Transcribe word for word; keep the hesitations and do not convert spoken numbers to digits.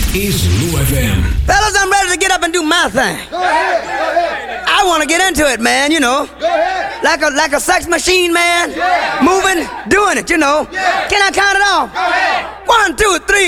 is Lou F M. Fellas, I'm ready to get up and do my thing. Go ahead, go ahead. I want to get into it, man, you know. Go ahead. Like a like a sex machine, man. Yeah. Moving, doing it, you know. Yeah. Can I count it off? Go ahead. One, two, three.